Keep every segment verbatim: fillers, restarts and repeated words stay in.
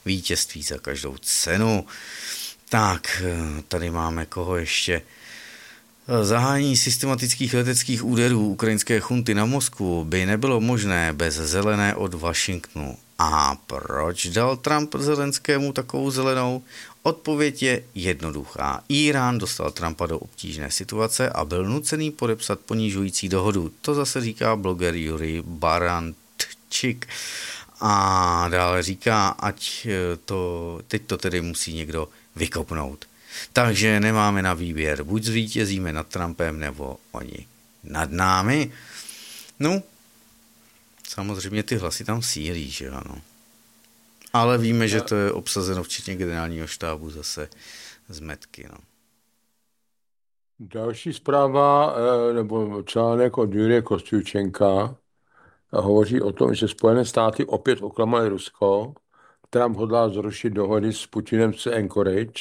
vítězství za každou cenu. Tak, tady máme koho ještě. Zahájení systematických leteckých úderů ukrajinské chunty na Moskvu by nebylo možné bez zelené od Washingtonu. A proč dal Trump Zelenskému takovou zelenou? Odpověď je jednoduchá. Írán dostal Trumpa do obtížné situace a byl nucený podepsat ponižující dohodu. To zase říká bloger Jurij Barantčik. A dále říká, ať to, teď to tedy musí někdo vykopnout. Takže nemáme na výběr, buď zvítězíme nad Trumpem, nebo oni nad námi. No, samozřejmě ty hlasy tam sílí, že ano. Ale víme, že to je obsazeno včetně generálního štábu zase z metky, no. Další zpráva, nebo článek od Jurie Kostjučenka hovoří o tom, že Spojené státy opět oklamaly Rusko. Trump hodlá zrušit dohody s Putinem z Anchorage.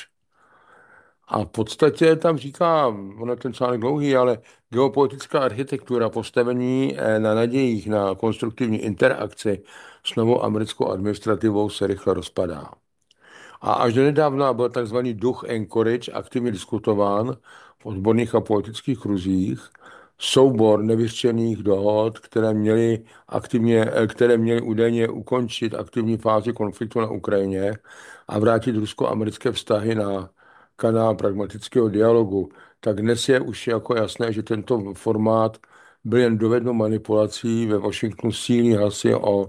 A v podstatě tam říká, ono je ten článek dlouhý, ale geopolitická architektura postavení na nadějích na konstruktivní interakci s novou americkou administrativou se rychle rozpadá. A až do nedávna byl tzv. Duch Anchorage aktivně diskutován v odborných a politických kruzích, soubor nevyřčených dohod, které měly, aktivně, které měly údajně ukončit aktivní fázi konfliktu na Ukrajině a vrátit rusko-americké vztahy na kanál pragmatického dialogu, tak dnes je už jako jasné, že tento formát byl jen dovednou manipulací. Ve Washingtonu sílí hlasy o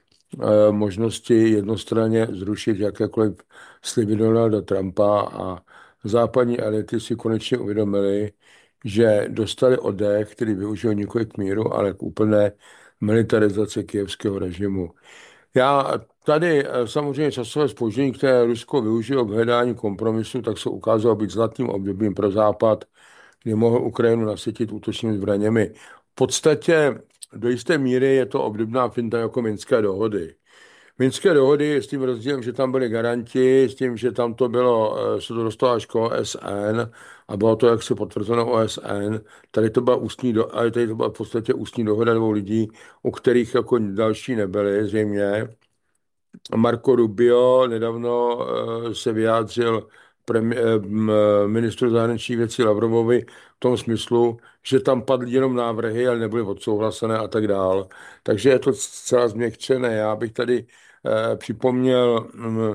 e, možnosti jednostranně zrušit jakékoliv sliby Donalda Trumpa a západní elity si konečně uvědomili, že dostali oddech, který využil nikoli k míru, ale k úplné militarizaci kyjevského režimu. Já tady samozřejmě časové zpoždění, které Rusko využilo k hledání kompromisu, tak se ukázalo být zlatým obdobím pro Západ, kdy mohl Ukrajinu nasytit útočnými zbraněmi. V podstatě do jisté míry je to obdobná finta jako Minské dohody. Minské dohody s tím rozdílem, že tam byli garanti, s tím, že tam to bylo, se to dostalo až k O S N a bylo to jaksi potvrzeno O S N. Tady to byla ústní, do, tady to byla v podstatě ústní dohoda dvou lidí, u kterých jako další nebyly zřejmě. Marco Rubio nedávno se vyjádřil premi, ministru zahraničních věcí Lavrovovi v tom smyslu, že tam padly jenom návrhy, ale nebyly odsouhlasené a tak dál. Takže je to zcela změkčené. Já bych tady eh, připomněl hm,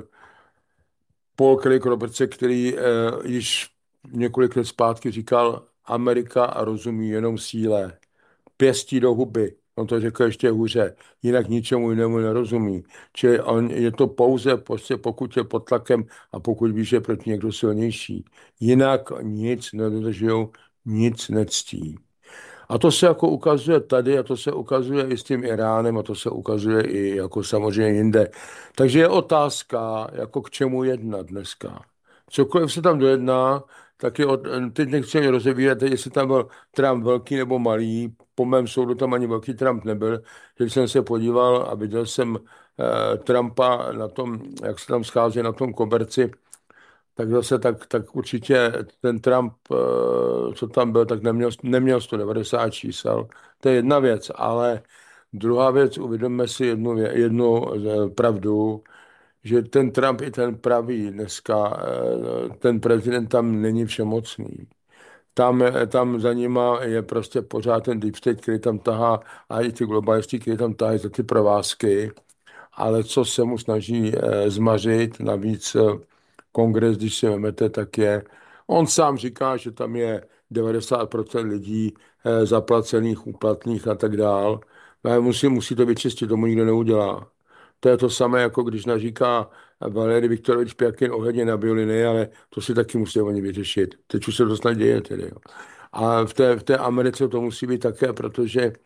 Paul Craig Robertse, který eh, již několik let zpátky říkal, Amerika rozumí jenom síle. Pěstí do huby. On to řekl ještě hůře. Jinak ničemu jinému nerozumí. Čili on, je to pouze, prostě pokud je pod tlakem a pokud ví, že je proti někdo silnější. Jinak nic nedodržují, nic nectí. A to se jako ukazuje tady a to se ukazuje i s tím Iránem a to se ukazuje i jako samozřejmě jinde. Takže je otázka, jako k čemu jednat dneska. Cokoliv se tam dojedná, tak je od, teď nechci rozebírat, jestli tam byl Trump velký nebo malý. Po mém soudu tam ani velký Trump nebyl. Když jsem se podíval a viděl jsem eh, Trumpa na tom, jak se tam schází na tom koberci, tak zase tak, tak určitě ten Trump, eh, co tam byl, tak neměl, neměl sto devadesát čísel. To je jedna věc, ale druhá věc, uvědomme si jednu, vě- jednu eh, pravdu, že ten Trump i ten pravý dneska, eh, ten prezident tam není všemocný. Tam, eh, tam za nima je prostě pořád ten deep state, který tam tahá, a i ty globalisti, který tam tahají za ty provázky, ale co se mu snaží eh, zmařit, navíc eh, kongres, když si vezmete, tak je, on sám říká, že tam je devadesát procent lidí eh, zaplacených, úplatných a tak dál. Ale musí, musí to vyčistit, tomu nikdo neudělá. To je to samé, jako když naříká Valery Viktorovič Pjakin ohledně na bioliny, ale to si taky musí oni vyřešit. Teď už se to snad děje tedy. Jo. A v té, v té Americe to musí být také, protože eh,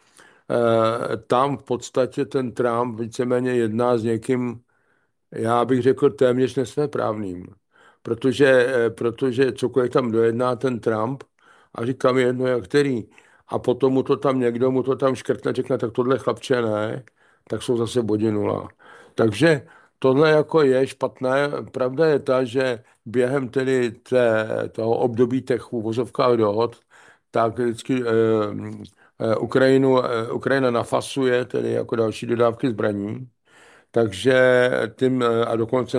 tam v podstatě ten Trump víceméně jedná s někým, já bych řekl, téměř nesvéprávným. Protože, eh, protože cokoliv tam dojedná ten Trump, a říkám jedno, jak který, a potom mu to tam někdo, mu to tam škrtne, řekne, tak tohle chlapče ne, tak jsou zase bodi nula. Takže tohle jako je špatné. Pravda je ta, že během tedy té, toho období těch uvozovkách dohod, tak vždycky eh, eh, Ukrajinu, eh, Ukrajina nafasuje tedy jako další dodávky zbraní, takže tím, eh, a dokonce